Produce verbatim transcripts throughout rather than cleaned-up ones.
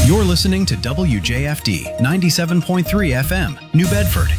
You're listening to W J F D ninety-seven point three F M, New Bedford.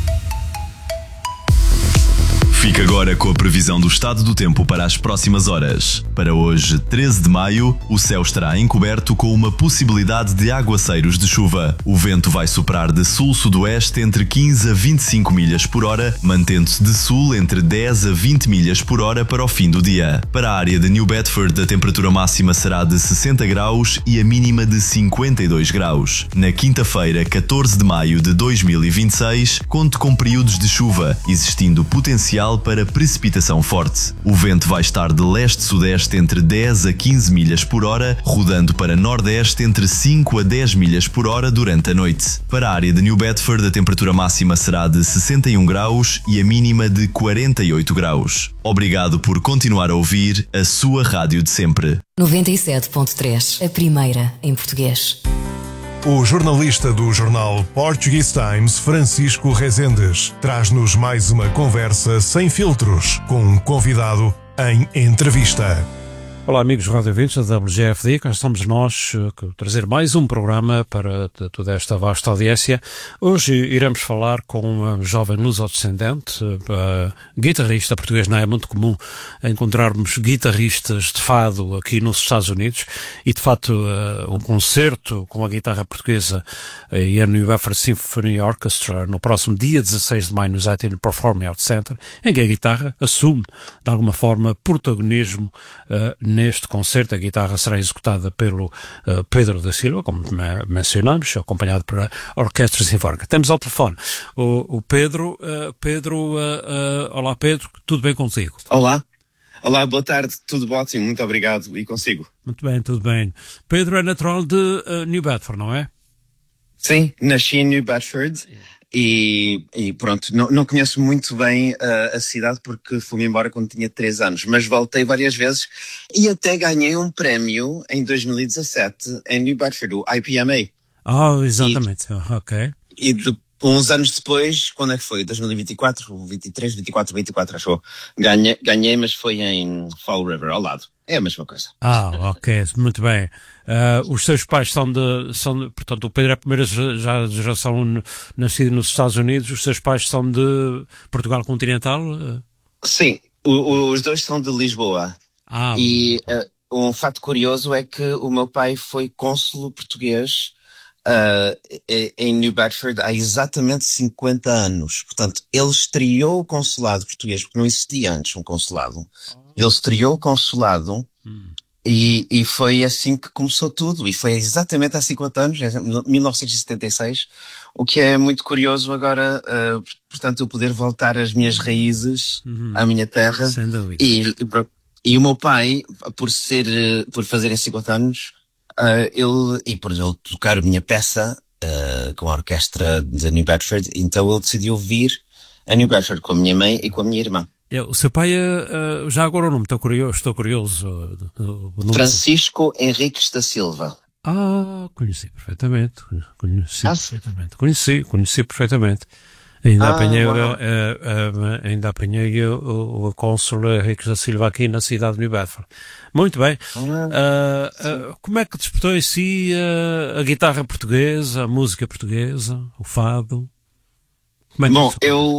Fica agora com a previsão do estado do tempo para as próximas horas. Para hoje, treze de maio, o céu estará encoberto com uma possibilidade de aguaceiros de chuva. O vento vai soprar de sul-sudoeste entre quinze a vinte e cinco milhas por hora, mantendo-se de sul entre dez a vinte milhas por hora para o fim do dia. Para a área de New Bedford, a temperatura máxima será de sessenta graus e a mínima de cinquenta e dois graus. Na quinta-feira, catorze de maio de dois mil e vinte e seis, conte com períodos de chuva, existindo potencial para precipitação forte. O vento vai estar de leste-sudeste entre dez a quinze milhas por hora, rodando para nordeste entre cinco a dez milhas por hora durante a noite. Para a área de New Bedford, a temperatura máxima será de sessenta e um graus e a mínima de quarenta e oito graus. Obrigado por continuar a ouvir a sua rádio de sempre. noventa e sete ponto três, a primeira em português. O jornalista do jornal Portuguese Times, Francisco Rezendes, traz-nos mais uma conversa sem filtros, com um convidado em entrevista. Olá amigos radiovintes da W J F D, cá estamos nós a trazer mais um programa para toda esta vasta audiência. Hoje iremos falar com uma jovem luso-descendente, uh, guitarrista português. Não é muito comum encontrarmos guitarristas de fado aqui nos Estados Unidos e de facto uh, um concerto com a guitarra portuguesa uh, e a New Bedford Symphony Orchestra no próximo dia dezasseis de maio no Zettin Performing Arts Center, em que a guitarra assume de alguma forma protagonismo uh, neste concerto. A guitarra será executada pelo uh, Pedro da Silva, como mencionamos, acompanhado pela Orquestra Sinfónica. Temos ao telefone o, o Pedro. Uh, Pedro, uh, uh, olá Pedro, tudo bem contigo? Olá. Olá, boa tarde, tudo ótimo, muito obrigado, e consigo? Muito bem, tudo bem. Pedro é natural de uh, New Bedford, não é? Sim, nasci em New Bedford. E, e pronto, não, não conheço muito bem uh, a cidade porque fui-me embora quando tinha três anos, mas voltei várias vezes e até ganhei um prémio em dois mil e dezassete em New Bedford, o I P M A. Ah, oh, exatamente, e, ok. E de, uns anos depois, quando é que foi? dois mil e vinte e quatro, vinte e três, vinte e quatro, vinte e quatro, acho que ganhei, ganhei, mas foi em Fall River, ao lado. É a mesma coisa. Ah, ok, muito bem. Uh, os seus pais são de, são de, portanto, o Pedro é a primeira já geração nascida nos Estados Unidos, os seus pais são de Portugal continental? Sim, o, os dois são de Lisboa. Ah, e uh, um fato curioso é que o meu pai foi cônsulo português uh, em New Bedford há exatamente cinquenta anos. Portanto, ele estreou o consulado português, porque não existia antes um consulado. Ele estreou o consulado hum. e, e foi assim que começou tudo. E foi exatamente há cinquenta anos, em mil novecentos e setenta e seis, o que é muito curioso agora, uh, portanto, eu poder voltar às minhas raízes, uhum. à minha terra. Sem dúvida. E, e o meu pai, por ser, por fazerem cinquenta anos, uh, ele, e por ele tocar a minha peça uh, com a orquestra de New Bedford, então ele decidiu vir a New Bedford com a minha mãe e com a minha irmã. O seu pai, uh, já agora o nome, estou curioso. Estou curioso uh, o nome. Francisco Henriques da Silva. Ah, conheci perfeitamente. Conheci ah, perfeitamente. Conheci, conheci perfeitamente. Ainda ah, apanhei, uh, uh, uh, ainda apanhei o, o cônsul Henriques da Silva aqui na cidade de New Bedford. Muito bem. Ah, uh, uh, como é que disputou em si uh, a guitarra portuguesa, a música portuguesa, o fado? Como é que Bom, eu...